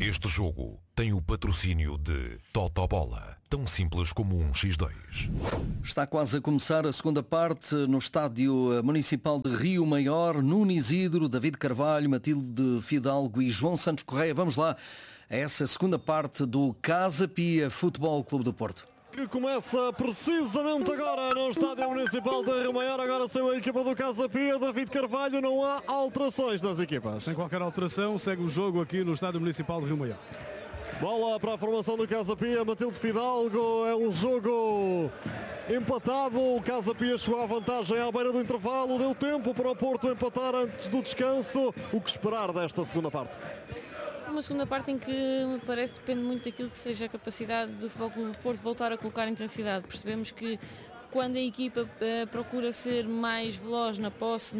Este jogo tem o patrocínio de Totobola, tão simples como um X2. Está quase a começar a segunda parte no Estádio Municipal de Rio Maior. Nuno Isidro, David Carvalho, Matilde Fidalgo e João Santos Correia. Vamos lá a essa segunda parte do Casa Pia Futebol Clube do Porto, que começa precisamente agora no Estádio Municipal de Rio Maior. Agora saiu a equipa do Casa Pia. David Carvalho, não há alterações das equipas. Sem qualquer alteração, segue o jogo aqui no Estádio Municipal de Rio Maior. Bola para a formação do Casa Pia, Matilde Fidalgo. É um jogo empatado. O Casa Pia chegou à vantagem à beira do intervalo. Deu tempo para o Porto empatar antes do descanso. O que esperar desta segunda parte? Uma segunda parte em que me parece depende muito daquilo que seja a capacidade do Futebol Clube do Porto voltar a colocar intensidade. Percebemos que quando a equipa procura ser mais veloz na posse,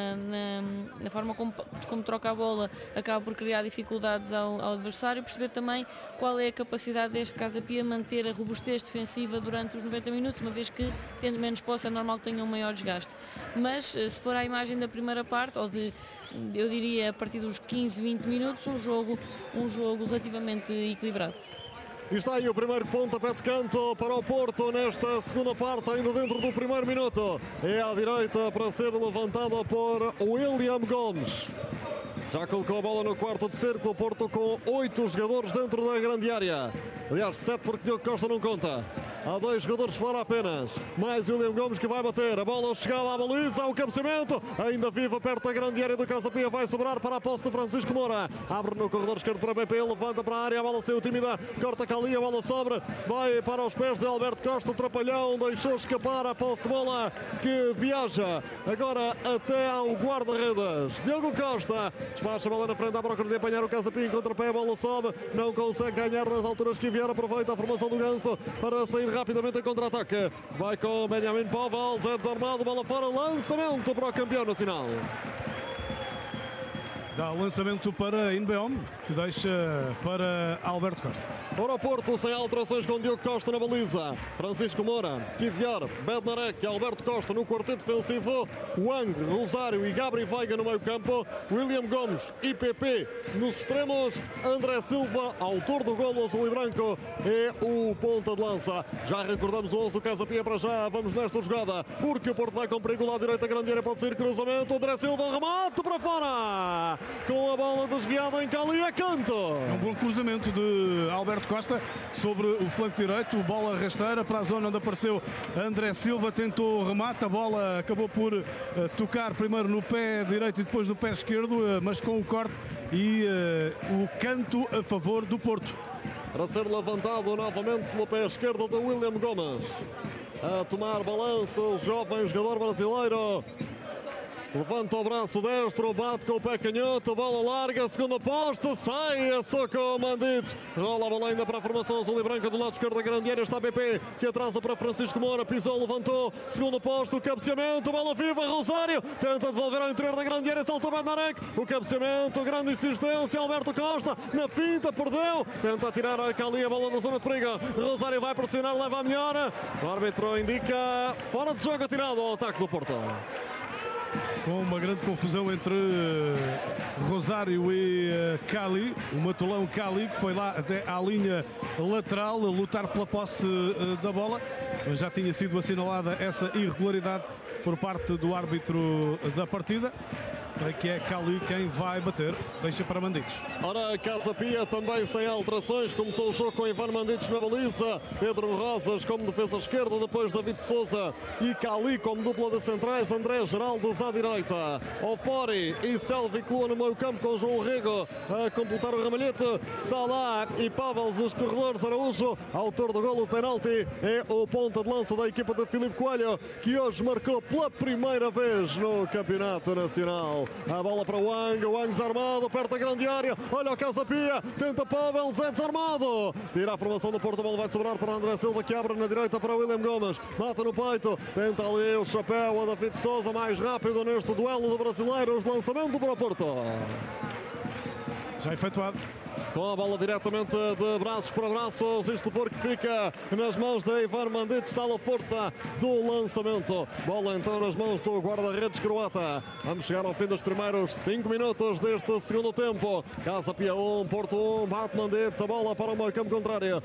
na forma como troca a bola, acaba por criar dificuldades ao adversário. Perceber também qual é a capacidade deste Casa Pia manter a robustez defensiva durante os 90 minutos, uma vez que, tendo menos posse, é normal que tenha um maior desgaste. Mas, se for à imagem da primeira parte, ou eu diria a partir dos 15, 20 minutos, um jogo relativamente equilibrado. E está aí o primeiro pontapé de canto para o Porto nesta segunda parte, ainda dentro do primeiro minuto. É à direita para ser levantado por William Gomes. Já colocou a bola no quarto de círculo, o Porto com 8 jogadores dentro da grande área. Aliás, 7 porque Diogo Costa não conta. Há 2 jogadores fora apenas. Mais William Gomes que vai bater. A bola chegada à baliza, o cabeceamento. Ainda viva perto da grande área do Casa Pia. Vai sobrar para a posse de Francisco Moura. Abre no corredor esquerdo para BP. Levanta para a área. A bola saiu tímida. Corta Cali. A bola sobra. Vai para os pés de Alberto Costa. O trapalhão deixou escapar a posse de bola que viaja agora até ao guarda-redes. Diogo Costa despacha a bola na frente à procura de apanhar o Casa Pia. Em contrapé. A bola sobe. Não consegue ganhar nas alturas que vier. Aproveita a formação do Ganso para sair rapidamente em contra-ataque. Vai com Benjamin Povals, é desarmado, bola fora, lançamento para o campeão nacional. Dá lançamento para Inbeom, que deixa para Alberto Costa. Para o Porto, sem alterações, com Diogo Costa na baliza. Francisco Moura, Kiviar, Bednarek, Alberto Costa no quarteto defensivo. Wang, Rosário e Gabri Veiga no meio campo. William Gomes e PP nos extremos. André Silva, autor do golo azul e branco, é o ponta de lança. Já recordamos o 11 do Casa Pia para já. Vamos nesta jogada, porque o Porto vai com perigo lá direita, grande área, pode sair cruzamento. André Silva, remate para fora. Com a bola desviada em Cali a canto. É um bom cruzamento de Alberto Costa sobre o flanco direito, bola rasteira para a zona onde apareceu André Silva, tentou o remate, a bola acabou por tocar primeiro no pé direito e depois no pé esquerdo, mas com o corte e o canto a favor do Porto. Para ser levantado novamente pelo pé esquerdo de William Gomes. A tomar balanço o jovem jogador brasileiro. Levanta o braço destro, bate com o pé canhoto, bola larga, segunda posta, sai a soco Mandites, rola a bola ainda para a formação azul e branca do lado esquerdo da grande área, está BP, que atrasa para Francisco Moura, pisou, levantou, segunda posta, o cabeceamento, bola viva, Rosário, tenta devolver ao interior da grande área, saltou Bednarek, o cabeceamento, grande insistência, Alberto Costa, na finta, perdeu, tenta tirar a Cali, a bola da zona de perigo, Rosário vai pressionar, leva a melhor, o árbitro indica, fora de jogo, tirado ao ataque do Porto. Com uma grande confusão entre Rosário e Cali, o matulão Cali, que foi lá até à linha lateral a lutar pela posse da bola, mas já tinha sido assinalada essa irregularidade por parte do árbitro da partida. Creio que é Cali quem vai bater. Deixa para Mandites. Ora, Casa Pia também sem alterações. Começou o jogo com Ivan Mandites na baliza. Pedro Rosas como defesa esquerda. Depois David Souza e Cali como dupla de centrais. André Geraldes à direita. Ofori e Selvi Clua no meio campo com João Rego a completar o ramalhete. Salah e Pavels nos corredores. Araújo, autor do golo de penalti, é o ponta de lança da equipa de Filipe Coelho, que hoje marcou pela primeira vez no Campeonato Nacional. A bola para o Wang desarmado, perto da grande área, olha o Casa Pia, tenta Povels, é desarmado, tira a formação do Porto, a bola vai sobrar para André Silva, que abre na direita para William Gomes, mata no peito, tenta ali o chapéu a David Souza, mais rápido neste duelo do brasileiro, lançamento para o Porto. Já efetuado. com a bola diretamente de braços para braços, isto porque fica nas mãos de Ivan Mandić, está a força do lançamento. Bola então nas mãos do guarda-redes croata. Vamos chegar ao fim dos primeiros 5 minutos deste segundo tempo. Casa Pia 1, Porto 1, bate Mandić, a bola para o meio campo contrário.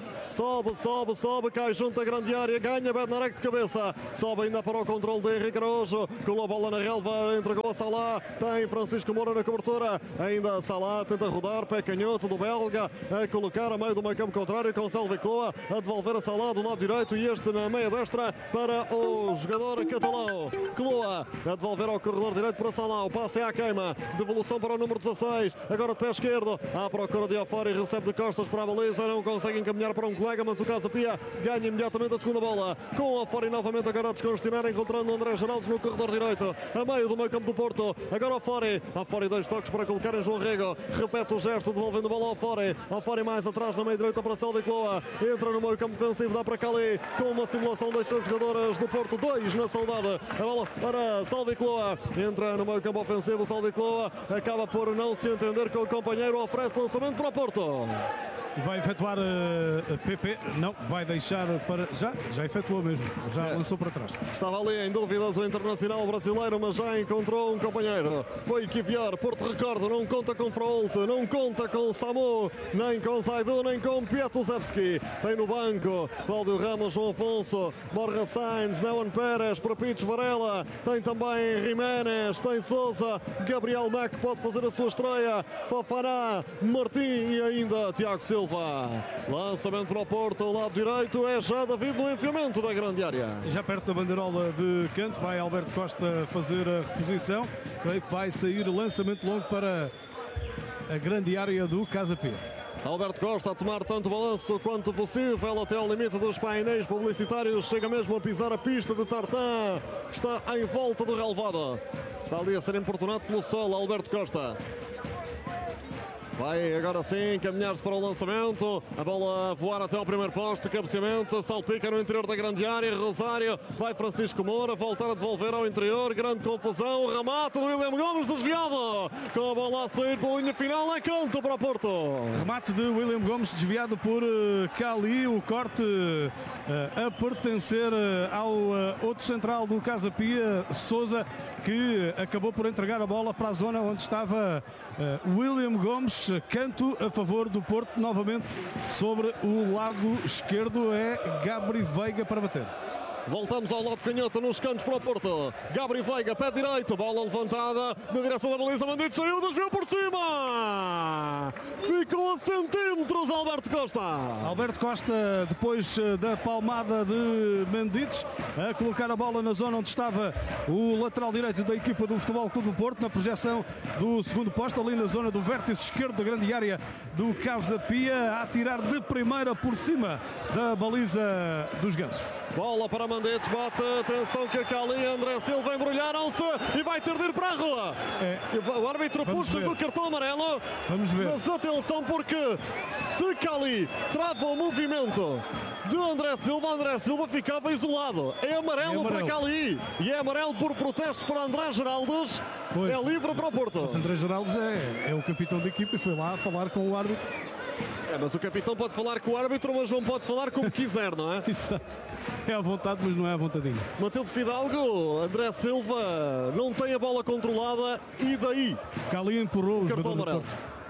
Sobe, cai junto à grande área, ganha Bednarek de cabeça, sobe ainda para o controle de Henrique Araújo, colou a bola na relva, entregou a Salah, tem Francisco Moura na cobertura, ainda Salah tenta rodar, pé canhoto do belga, a colocar a meio do meio campo contrário com Sylvain Cloa, a devolver a Salah do lado direito e este na meia destra para o jogador catalão. Cloa a devolver ao corredor direito para Salah, o passe é à queima, devolução para o número 16, agora de pé esquerdo, à procura de Ofori, recebe de costas para a baliza, não consegue encaminhar para um colega, mas o Casa Pia ganha imediatamente a segunda bola, com o Ofori novamente agora a descongestionar, encontrando André Geraldes no corredor direito, a meio do meio campo do Porto, agora Ofori 2 toques para colocar em João Rego, repete o gesto, devolvendo a bola ao Ofori mais atrás na meia direita para Sylvain Cloa, entra no meio campo defensivo, dá para Cali, com uma simulação deixa os jogadores do Porto, 2 na saudade, a bola para Sylvain Cloa, entra no meio campo ofensivo, Sylvain Cloa acaba por não se entender com o companheiro, oferece lançamento para o Porto. Vai efetuar PP, não, vai deixar para... Já efetuou mesmo, já lançou para trás. Estava ali em dúvidas o internacional brasileiro, mas já encontrou um companheiro. Foi Kivior, Porto recorda, não conta com Frault, não conta com Samu, nem com Zaidu, nem com Piatuzewski. Tem no banco Cláudio Ramos, João Afonso, Borja Sainz, Neuan Pérez, Prapitos Varela, tem também Jiménez, tem Sousa, Gabriel Mac pode fazer a sua estreia, Fofana, Martim e ainda Tiago Silva. Lançamento para o Porto, ao lado direito, é já David no enfiamento da grande área. Já perto da bandeirola de canto, vai Alberto Costa fazer a reposição. Creio que vai sair lançamento longo para a grande área do Casa Pia. Alberto Costa a tomar tanto balanço quanto possível até ao limite dos painéis publicitários, chega mesmo a pisar a pista de tartan, está em volta do relvado. Está ali a ser importunado pelo sol, Alberto Costa. Vai agora sim caminhar-se para o lançamento, a bola a voar até ao primeiro posto, cabeceamento, salpica no interior da grande área, Rosário, vai Francisco Moura, voltar a devolver ao interior, grande confusão, remate do William Gomes desviado, com a bola a sair pela linha final, é canto para o Porto. Remate de William Gomes desviado por Cali, o corte a pertencer ao outro central do Casa Pia, Sousa, que acabou por entregar a bola para a zona onde estava William Gomes. Canto a favor do Porto, novamente sobre o lado esquerdo é Gabri Veiga para bater. Voltamos ao lado canhoto nos cantos para o Porto. Gabri Veiga, pé direito, bola levantada na direção da baliza, Mandić saiu, desviou por cima. Ficou a centímetros Alberto Costa. Alberto Costa, depois da palmada de Mandić, a colocar a bola na zona onde estava o lateral direito da equipa do Futebol Clube do Porto, na projeção do segundo posto, ali na zona do vértice esquerdo da grande área do Casa Pia, a atirar de primeira por cima da baliza dos Gansos. Bola para Mandić, bate, atenção que a Cali, André Silva embrulharam-se e vai ter de ir para a rua. O árbitro puxa do cartão amarelo. Vamos ver. Mas atenção porque se Cali trava o movimento de André Silva ficava isolado. É amarelo para Cali e é amarelo por protestos para André Geraldes. Pois. É livre para o Porto. Mas André Geraldes é o capitão da equipa e foi lá falar com o árbitro. Mas o capitão pode falar com o árbitro, mas não pode falar como quiser, não é? Exato. É à vontade, mas não é à vontadinha. Matilde Fidalgo, André Silva não tem a bola controlada e daí? Cali empurrou o cartão amarelo.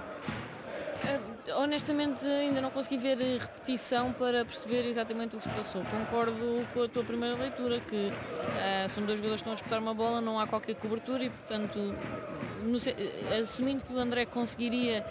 Honestamente ainda não consegui ver repetição para perceber exatamente o que se passou. Concordo com a tua primeira leitura, que são dois jogadores que estão a disputar uma bola, não há qualquer cobertura e, portanto, assumindo que o André conseguiria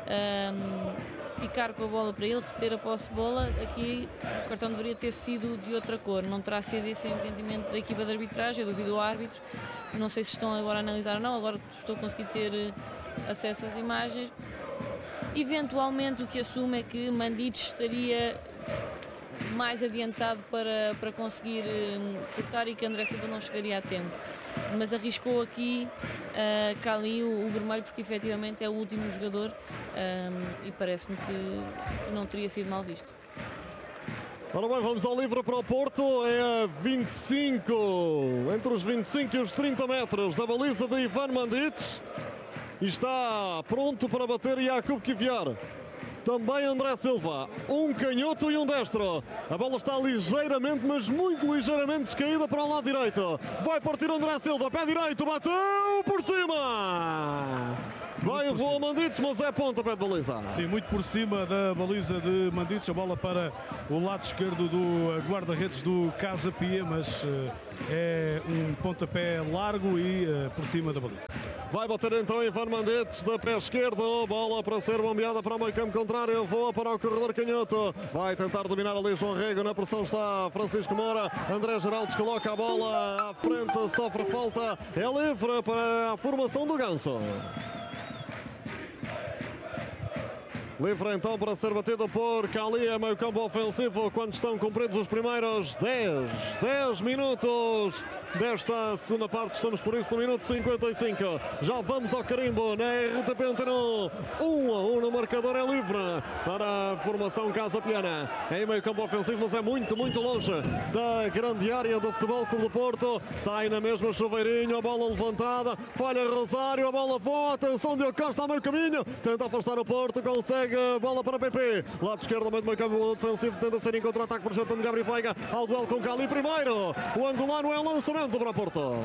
ficar com a bola para ele, reter a posse de bola, aqui o cartão deveria ter sido de outra cor. Não terá sido esse entendimento da equipa de arbitragem, eu duvido o árbitro. Não sei se estão agora a analisar ou não, agora estou a conseguir ter acesso às imagens. Eventualmente o que assumo é que Mandić estaria mais adiantado para conseguir cortar e que André Silva não chegaria a tempo. Mas arriscou aqui Cali o vermelho porque efetivamente é o último jogador e parece-me que não teria sido mal visto. Ora bem, vamos ao livre para o Porto, é a 25, entre os 25 e os 30 metros da baliza de Ivan Mandić. E está pronto para bater Jakub Kivior. também André Silva, um canhoto e um destro. A bola está ligeiramente, mas muito ligeiramente descaída para o lado direito. Vai partir André Silva, pé direito, bateu por cima. Vai o voo Mandites, mas é pontapé de baliza. Sim, muito por cima da baliza de Mandites. A bola para o lado esquerdo do guarda-redes do Casa Pia, mas é um pontapé largo e por cima da baliza. Vai bater então Ivan Mandites da pé esquerdo. Bola para ser bombeada para o meio campo contrário. Voa para o corredor canhoto. Vai tentar dominar ali João Rego. Na pressão está Francisco Moura. André Geraldes coloca a bola à frente. Sofre falta. É livre para a formação do Ganso. Livre então para ser batido por Cali, meio campo ofensivo, quando estão cumpridos os primeiros 10 minutos desta segunda parte. Estamos por isso no minuto 55. Já vamos ao carimbo na RTP Antena 1-1 no marcador, é livre para a formação Casa Piana. Em meio campo ofensivo, mas é muito longe da grande área do Futebol Clube do Porto. Sai na mesma Chuveirinho, a bola levantada, falha Rosário, a bola voa, atenção Diogo Costa ao meio caminho, tenta afastar o Porto, consegue a bola para PP, lado esquerdo, meio campo defensivo, tenta ser em contra-ataque, projetando Gabriel Veiga ao duelo com Cali primeiro. O angolano é um lançamento para Porto.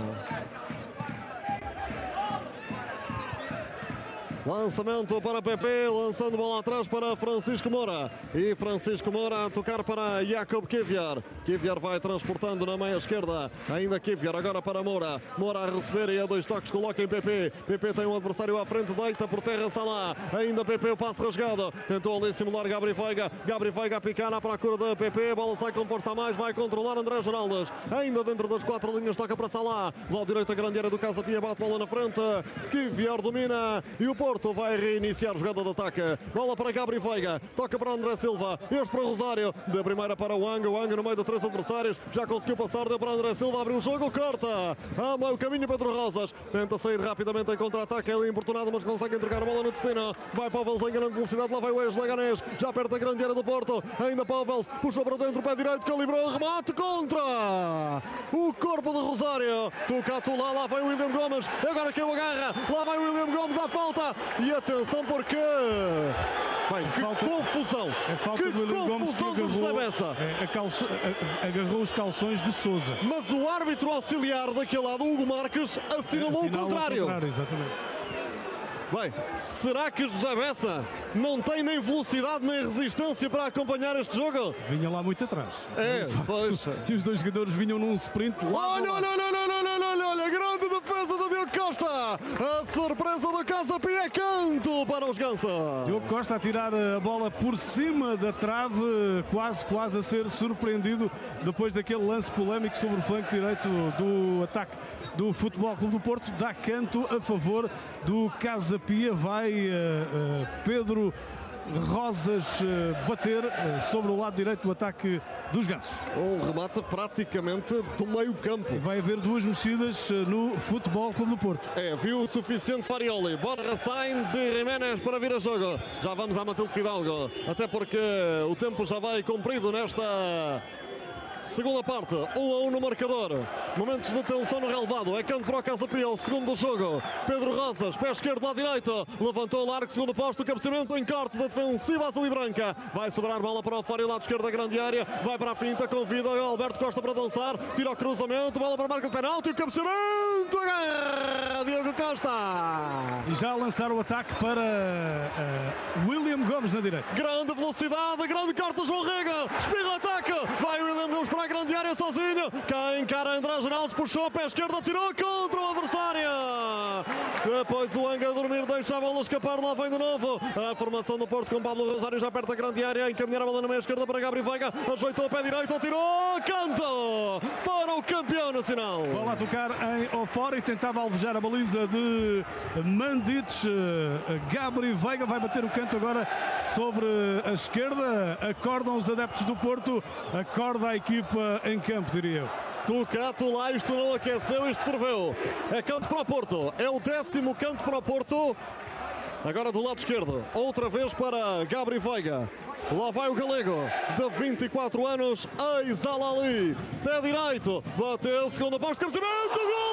Lançamento para PP, lançando bola atrás para Francisco Moura. E Francisco Moura a tocar para Jacob Kiviar. Kiviar vai transportando na meia esquerda. Ainda Kiviar, agora para Moura. Moura a receber e a 2 toques coloca em PP. PP tem um adversário à frente, deita por terra Salah. Ainda PP, o passo rasgado. Tentou ali simular Gabriel Veiga. Gabriel Veiga a picar à procura da PP. A bola sai com força a mais, vai controlar André Geraldes. Ainda dentro das 4 linhas, toca para Salah. Lado direito, a grande área do Casa Pia, bate bola na frente. Kiviar domina e o Porto vai reiniciar a jogada de ataque. Bola para Gabriel Veiga, toca para André Silva, este para Rosário, da primeira para o Anga no meio de 3 adversários, já conseguiu passar, deu para André Silva, abre o jogo, corta, ama o caminho Pedro Rosas, tenta sair rapidamente em contra-ataque, ele importunado, mas consegue entregar a bola no destino, vai Pavels em grande velocidade, lá vai o ex-Leganés, já perto da grande área do Porto, ainda Pavels, puxou para dentro, pé direito, calibrou, remate contra o corpo de Rosário, toca lá vai o William Gomes, agora que o agarra, lá vai o William Gomes à falta. E atenção porque... Bem, que confusão! É falta que do William Gomes que agarrou os calções de Sousa. Mas o árbitro auxiliar daquele lado, Hugo Marques, assinalou o contrário. Exatamente. Bem, será que José Bessa não tem nem velocidade nem resistência para acompanhar este jogo? Vinha lá muito atrás. Pois. E os dois jogadores vinham num sprint lá. Olha, grande defesa do Diogo Costa. A surpresa do Casa Pia é canto para os Ganso. Diogo Costa a tirar a bola por cima da trave, quase a ser surpreendido depois daquele lance polémico sobre o flanco direito do ataque do Futebol Clube do Porto. Dá canto a favor do Casa Pia. Vai Pedro Rosas bater sobre o lado direito do ataque dos Gansos. Um remate praticamente do meio campo. E vai haver 2 mexidas no Futebol Clube do Porto. Viu o suficiente Farioli. Borja Sainz e Jiménez para vir a jogo. Já vamos a Matilde Fidalgo. Até porque o tempo já vai cumprido nesta segunda parte, 1-1 no marcador. Momentos de tensão no relevado. É canto para o Casa Pia, o segundo do jogo. Pedro Rosas, pé esquerdo, lado direito. Levantou o largo, segundo posto, cabeceamento em corte da defensiva azul e branca. Vai sobrar bola para o Fário, lado esquerdo da grande área. Vai para a finta, convida o Alberto Costa para dançar. Tira o cruzamento, bola para a marca de penalti. O cabeceamento, agarra Diogo Costa. E já a lançar o ataque para William Gomes na direita. Grande velocidade, grande corte do João Rega. Espirra o ataque. Vai William Gomes para a grande área sozinho. Quem encara André Geraldes, puxou a pé esquerdo, tirou contra o adversário. Depois o Anga a dormir, deixa a bola escapar, lá vem de novo. A formação do Porto com Pablo Rosário já perto da grande área, encaminhar a bola na meia esquerda para Gabriel Veiga, ajeitou o pé direito, tirou, canto para o campeão nacional. Bola a tocar em Ofora e tentava alvejar a baliza de Mandites. Gabriel Veiga vai bater o canto agora sobre a esquerda. Acordam os adeptos do Porto, acorda a equipa em campo, diria eu. Tocato lá, isto não aqueceu, isto ferveu. É canto para o Porto, é o 10º canto para o Porto. Agora do lado esquerdo, outra vez para Gabriel Veiga. Lá vai o galego, de 24 anos, ex-Al-Ahly. Pé direito, bateu, segundo posto, cabeceamento, gol!